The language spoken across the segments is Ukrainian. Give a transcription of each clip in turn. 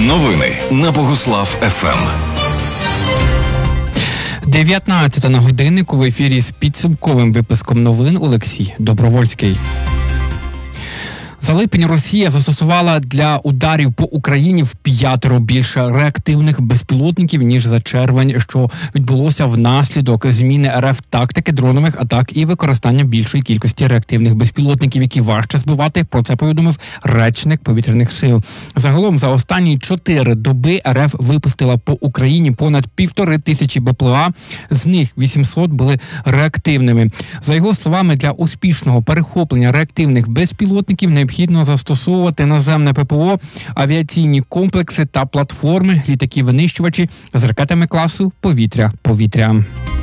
Новини на Богуслав ФМ. 19 на годиннику, в ефірі з підсумковим випуском новин Олексій Добровольський. За липень Росія застосувала для ударів по Україні в 5 більше реактивних безпілотників, ніж за червень, що відбулося внаслідок зміни РФ тактики дронових атак і використання більшої кількості реактивних безпілотників, які важче збивати. Про це повідомив речник повітряних сил. Загалом за останні 4 доби РФ випустила по Україні понад 1500 БПЛА, з них 800 були реактивними. За його словами, для успішного перехоплення реактивних безпілотників необхідно застосовувати наземне ППО, авіаційні комплекси та платформи, літаки-винищувачі з ракетами класу повітря-повітря.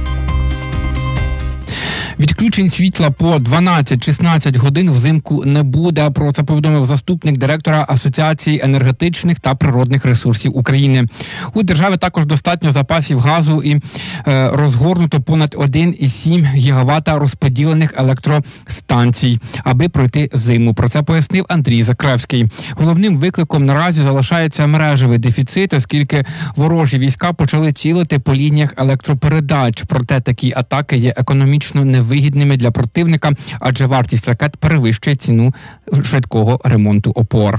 Відключень світла по 12-16 годин взимку не буде. Про це повідомив заступник директора Асоціації енергетичних та природних ресурсів України. У державі також достатньо запасів газу і розгорнуто понад 1,7 гігавата розподілених електростанцій, аби пройти зиму. Про це пояснив Андрій Закревський. Головним викликом наразі залишається мережевий дефіцит, оскільки ворожі війська почали цілити по лініях електропередач. Проте такі атаки є економічно невигідними для противника, адже вартість ракет перевищує ціну швидкого ремонту опор.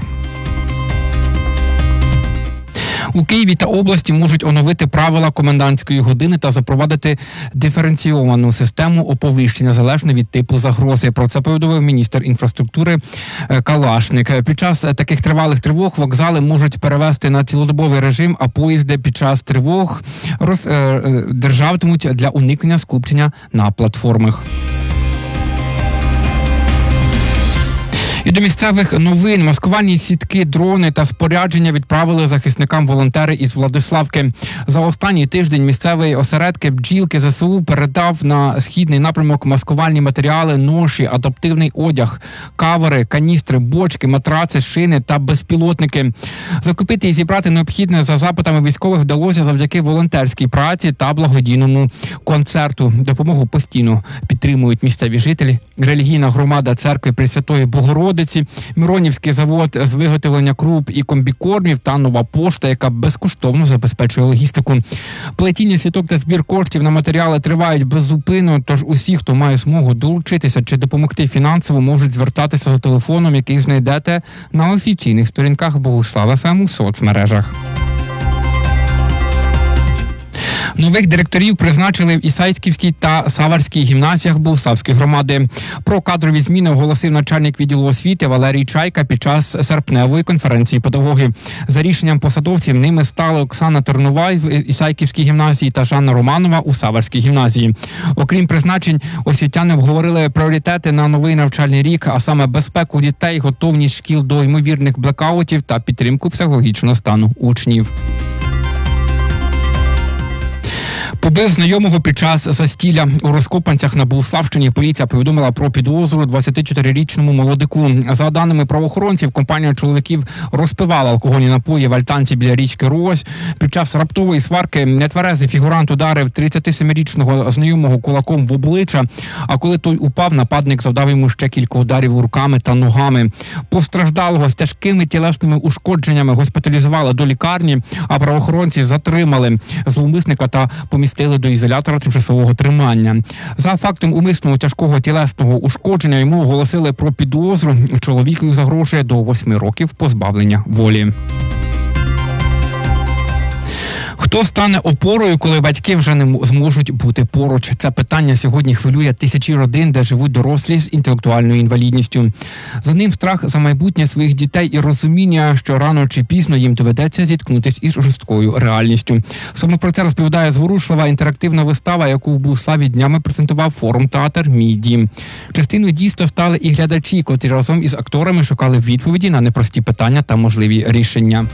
У Києві та області можуть оновити правила комендантської години та запровадити диференційовану систему оповіщення залежно від типу загрози. Про це повідомив міністр інфраструктури Калашник. Під час таких тривалих тривог вокзали можуть перевести на цілодобовий режим, а поїзди під час тривог держатимуть для уникнення скупчення на платформах. І до місцевих новин. Маскувальні сітки, дрони та спорядження відправили захисникам волонтери із Владиславки. За останній тиждень місцевий осередки «Бджілки» ЗСУ передав на східний напрямок маскувальні матеріали, ноші, адаптивний одяг, кавери, каністри, бочки, матраци, шини та безпілотники. Закупити і зібрати необхідне за запитами військових вдалося завдяки волонтерській праці та благодійному концерту. Допомогу постійно підтримують місцеві жителі, релігійна громада церкви Пресвятої Богородиці, Миронівський завод з виготовлення круп і комбікормів та Нова пошта, яка безкоштовно забезпечує логістику. Плетіння сіток та збір коштів на матеріали тривають беззупинно, тож усі, хто має змогу долучитися чи допомогти фінансово, можуть звертатися за телефоном, який знайдете на офіційних сторінках Богуслав ФМ у соцмережах. Нових директорів призначили в Ісайківській та Саварській гімназіях Богуславської громади. Про кадрові зміни оголосив начальник відділу освіти Валерій Чайка під час серпневої конференції педагогів. За рішенням посадовців ними стали Оксана Тернувай в Ісайківській гімназії та Жанна Романова у Саварській гімназії. Окрім призначень, освітяни обговорили пріоритети на новий навчальний рік, а саме безпеку дітей, готовність шкіл до ймовірних блекаутів та підтримку психологічного стану учнів. Побив знайомого під час застілля у Розкопанцях на Богуславщині. Поліція повідомила про підозру 24-річному молодику. За даними правоохоронців, компанія чоловіків розпивала алкогольні напої в альтанці біля річки Рось. Під час раптової сварки нетверезий фігурант ударив 37-річного знайомого кулаком в обличчя, а коли той упав, нападник завдав йому ще кілька ударів руками та ногами. Постраждалого з тяжкими тілесними ушкодженнями госпіталізували до лікарні, а правоохоронці затримали зловмисника та помістили до ізолятора тимчасового тримання. За фактом умисного тяжкого тілесного ушкодження йому оголосили про підозру. Чоловіку загрожує до 8 років позбавлення волі. Хто стане опорою, коли батьки вже не зможуть бути поруч? Це питання сьогодні хвилює тисячі родин, де живуть дорослі з інтелектуальною інвалідністю. За ним страх за майбутнє своїх дітей і розуміння, що рано чи пізно їм доведеться зіткнутися із жорсткою реальністю. Саме про це розповідає зворушлива інтерактивна вистава, яку в Богуславі днями презентував форум-театр «Мій дім». Частиною дійства стали і глядачі, котрі разом із акторами шукали відповіді на непрості питання та можливі рішення.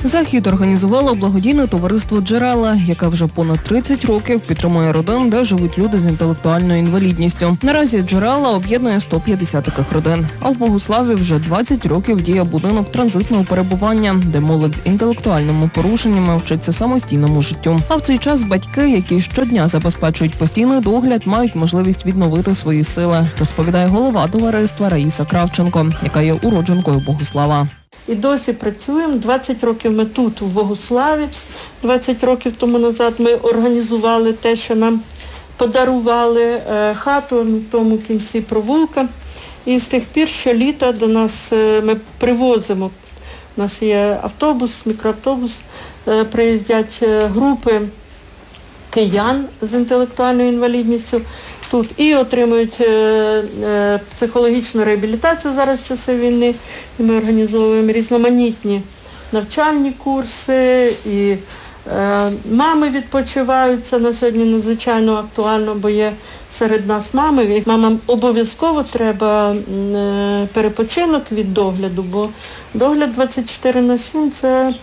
Захід організувало благодійне товариство «Джерела», яке вже понад 30 років підтримує родин, де живуть люди з інтелектуальною інвалідністю. Наразі «Джерела» об'єднує 150 таких родин. А в Богуславі вже 20 років діє будинок транзитного перебування, де молодь з інтелектуальними порушеннями вчиться самостійному життю. А в цей час батьки, які щодня забезпечують постійний догляд, мають можливість відновити свої сили, розповідає голова товариства Раїса Кравченко, яка є уродженкою Богуслава. І досі працюємо. 20 років ми тут, в Богуславі. 20 років тому назад ми організували те, що нам подарували хату на тому кінці провулка. І з тих пір щоліта до нас ми привозимо. У нас є автобус, мікроавтобус, приїздять групи киян з інтелектуальною інвалідністю тут і отримують психологічну реабілітацію зараз в часи війни. І ми організовуємо різноманітні навчальні курси, і мами відпочивають. Це на сьогодні надзвичайно актуально, бо є серед нас мами. І мамам обов'язково треба перепочинок від догляду, бо догляд 24/7 – це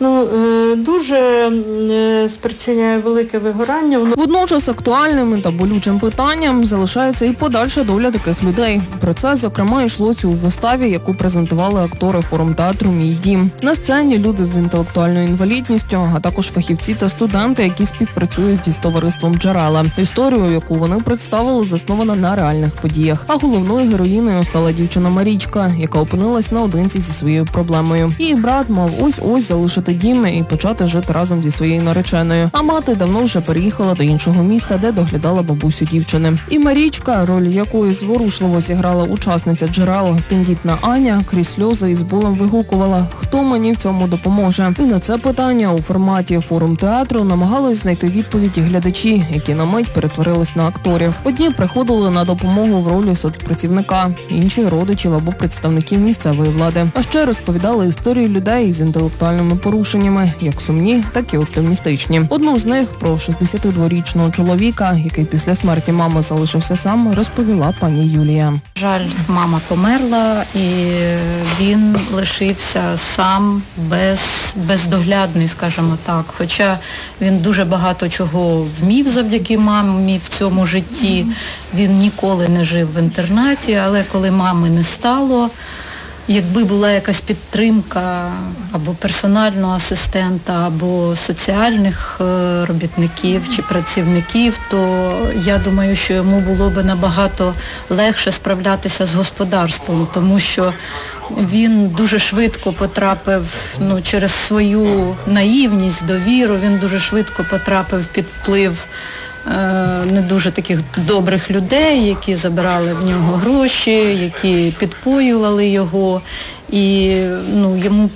дуже спричиняє велике вигорання. Водночас актуальним та болючим питанням залишається і подальша доля таких людей. Про це, зокрема, йшлося у виставі, яку презентували актори форум-театру «Мій дім». На сцені люди з інтелектуальною інвалідністю, а також фахівці та студенти, які співпрацюють із товариством «Джерела». Історію, яку вони представили, заснована на реальних подіях. А головною героїною стала дівчина Марічка, яка опинилась наодинці зі своєю проблемою. Її брат мав ось-ось залишити дім і почати жити разом зі своєю нареченою. А мати давно вже переїхала до іншого міста, де доглядала бабусю дівчини. І Марічка, роль якої зворушливо зіграла учасниця «Джерел», тендітна Аня, крізь сльози і з болем вигукувала: «Хто мені в цьому допоможе?» І на це питання у форматі форум-театру намагались знайти відповіді глядачі, які на мить перетворились на акторів. Одні приходили на допомогу в ролі соцпрацівника, інші – родичів або представників місцевої влади. А ще розповідали історії людей з інтелектуальними порушеннями, як сумні, так і оптимістичні. Одну з них про 62-річного чоловіка, який після смерті мами залишився сам, розповіла пані Юлія. Жаль, мама померла, і він лишився сам, бездоглядний, скажімо так. Хоча він дуже багато чого вмів завдяки мамі в цьому житті. Він ніколи не жив в інтернаті, але коли мами не стало, якби була якась підтримка або персонального асистента, або соціальних робітників чи працівників, то я думаю, що йому було б набагато легше справлятися з господарством, тому що він дуже швидко потрапив, через свою наївність, довіру, він дуже швидко потрапив під вплив не дуже таких добрих людей, які забирали в нього гроші, які підпоювали його, і йому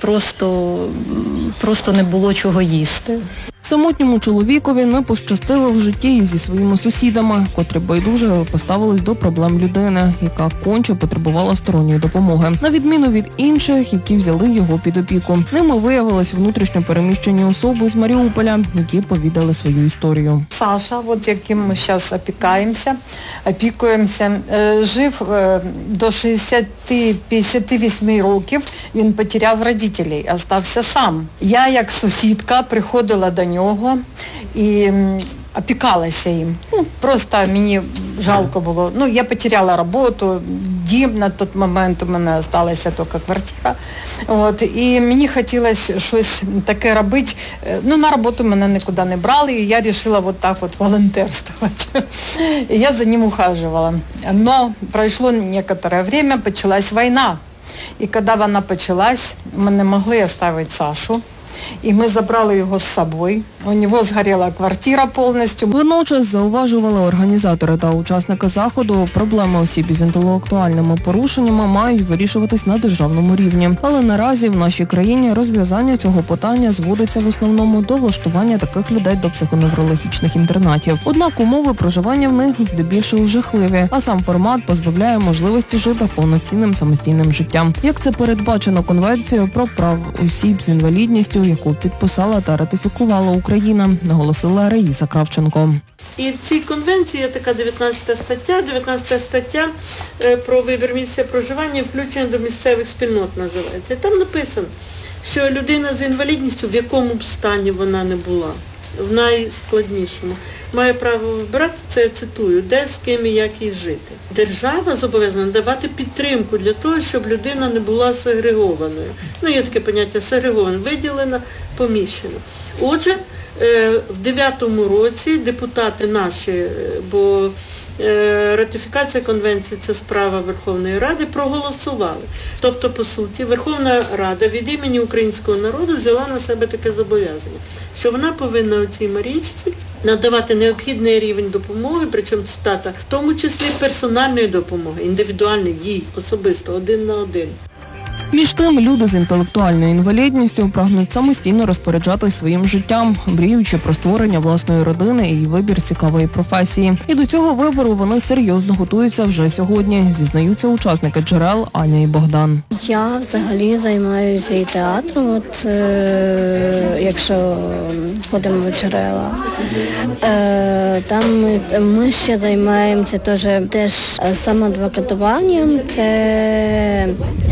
просто не було чого їсти. Самотньому чоловікові не пощастило в житті і зі своїми сусідами, котрі байдуже поставились до проблем людини, яка конче потребувала сторонньої допомоги. На відміну від інших, які взяли його під опіку. Ними виявились внутрішньо переміщені особи з Маріуполя, які повідали свою історію. Саша, яким ми зараз опікуємося, жив до 60-58 років, він потеряв батьків, залишився сам. Я, як сусідка, приходила до нього і опікалася їм. Просто мені жалко було. Я потеряла роботу, дім на той момент, у мене залишилася тільки квартира. І мені хотілося щось таке робити. На роботу мене нікуди не брали, і я вирішила волонтерствувати. І я за ним ухаживала. Но пройшло некоторое время, почалась війна. І коли вона почалась, ми не могли залишити Сашу. І ми забрали його з собою. У нього згоріла квартира повністю. Водночас зауважували організатори та учасники заходу, проблеми осіб із інтелектуальними порушеннями мають вирішуватись на державному рівні. Але наразі в нашій країні розв'язання цього питання зводиться в основному до влаштування таких людей до психоневрологічних інтернатів. Однак умови проживання в них здебільшого жахливі, а сам формат позбавляє можливості жити повноцінним самостійним життям. Як це передбачено Конвенцією про прав осіб з інвалідністю, яку підписала та ратифікувала Україна, наголосила Раїса Кравченко. І в цій конвенції є така 19 стаття. 19 стаття про вибір місця проживання і включення до місцевих спільнот називається. І там написано, що людина з інвалідністю, в якому б стані вона не була, в найскладнішому, має право вибирати, це я цитую, де, з ким і як їй жити. Держава зобов'язана давати підтримку для того, щоб людина не була сегрегованою. Є таке поняття сегрегована, виділена, поміщена. Отже, в 2009 році депутати наші, бо ратифікація конвенції – це справа Верховної Ради, проголосували. Тобто, по суті, Верховна Рада від імені українського народу взяла на себе таке зобов'язання, що вона повинна цій Марічці надавати необхідний рівень допомоги, причому цитата, в тому числі персональної допомоги, індивідуальної, їй особисто, один на один. Між тим, люди з інтелектуальною інвалідністю прагнуть самостійно розпоряджатись своїм життям, мріючи про створення власної родини і вибір цікавої професії. І до цього вибору вони серйозно готуються вже сьогодні, зізнаються учасники «Джерел» Аня і Богдан. Я взагалі займаюся і театром, якщо ходимо в «Джерела». Там ми ще займаємося теж самоадвокатуванням, це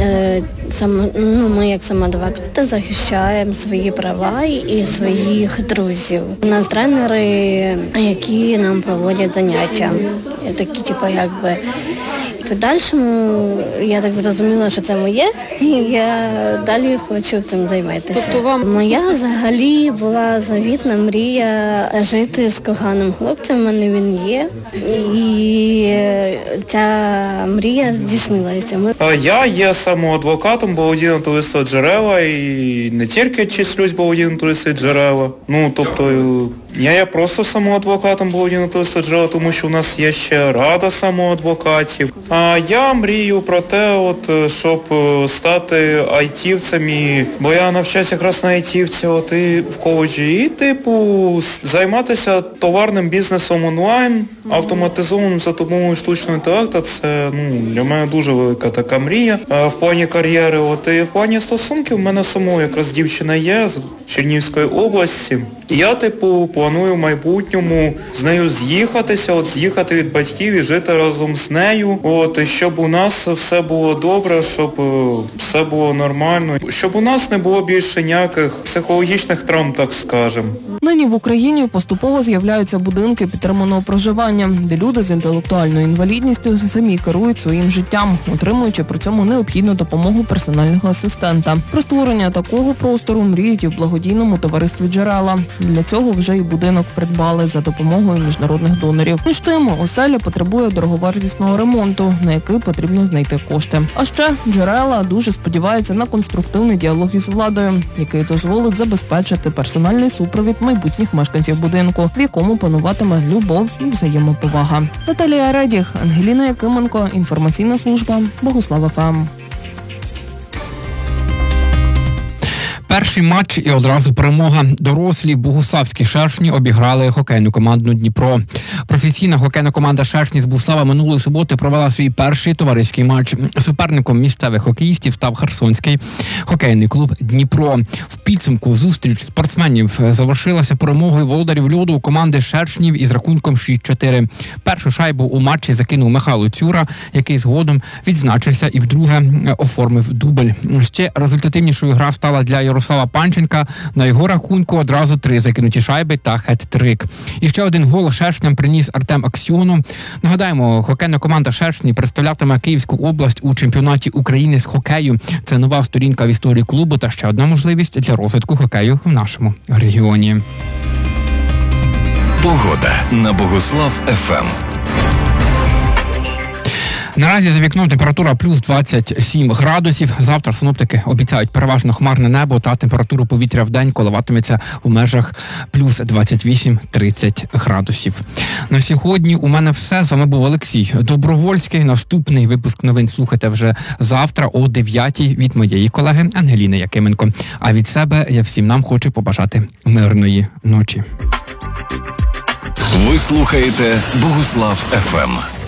ми як самоадвокати захищаємо свої права і своїх друзів. У нас тренери, які нам проводять заняття. Такі, І подальшому я так зрозуміла, що це моє, і я далі хочу цим займатися. Тобто Моя взагалі була завітна мрія жити з коханим хлопцем, у мене він є. І ця мрія здійснилася. Я є самоадвокатом благодійного товариства «Джерела» і не тільки числюсь благодійного товариства «Джерела». Я є просто самоадвокатом благодійного товариства «Джерела», тому що у нас є ще рада самоадвокатів. А я мрію про те, щоб стати айтівцем, бо я навчаюся якраз на айтівці в коледжі, і займатися товарним бізнесом онлайн, автоматизованим за допомогою штучного інтелекту. Це для мене дуже велика така мрія в плані кар'єри. І в плані стосунків в мене самого якраз дівчина є з Чернігівської області. І я, планую в майбутньому з нею з'їхати від батьків і жити разом з нею. Щоб у нас все було добре, щоб все було нормально, щоб у нас не було більше ніяких психологічних травм, так скажемо. Нині в Україні поступово з'являються будинки підтриманого проживання, де люди з інтелектуальною інвалідністю самі керують своїм життям, отримуючи при цьому необхідну допомогу персонального асистента. Про створення такого простору мріють і в благодійному товаристві «Джерела». Для цього вже і будинок придбали за допомогою міжнародних донорів. Між тим, оселя потребує дороговартісного ремонту, на який потрібно знайти кошти. А ще «Джерела» дуже сподівається на конструктивний діалог із владою, який дозволить забезпечити персональний супровід майбутніх мешканців будинку, в якому пануватиме любов і взаємоповага. Наталія Редіх, Ангеліна Якименко, інформаційна служба Богуслав ФМ. Перший матч і одразу перемога. Дорослі богуславські «Шершні» обіграли хокейну команду «Дніпро». Професійна хокейна команда «Шершні» з Богуслава минулої суботи провела свій перший товариський матч. Суперником місцевих хокеїстів став херсонський хокейний клуб «Дніпро». В підсумку зустріч спортсменів завершилася перемогою володарів льоду команди «Шершнів» із рахунком 6-4. Першу шайбу у матчі закинув Михайло Цюра, який згодом відзначився і вдруге оформив дубль. Ще результативнішою гра стала для Ярослава Панченка. На його рахунку одразу 3 закинуті шайби та хет-трик. І ще один гол «Шершням» приніс Артем Аксьонов. Нагадаємо, хокейна команда «Шершні» представлятиме Київську область у чемпіонаті України з хокею. Це нова сторінка в історії клубу та ще одна можливість для розвитку хокею в нашому регіоні. Погода на Богуслав ФМ. Наразі за вікном температура плюс 27 градусів. Завтра синоптики обіцяють переважно хмарне небо та температура повітря в день коливатиметься у межах плюс 28-30 градусів. На сьогодні у мене все. З вами був Олексій Добровольський. Наступний випуск новин слухайте вже завтра о 9-й від моєї колеги Ангеліни Якименко. А від себе я всім нам хочу побажати мирної ночі. Ви слухаєте Богуслав ФМ.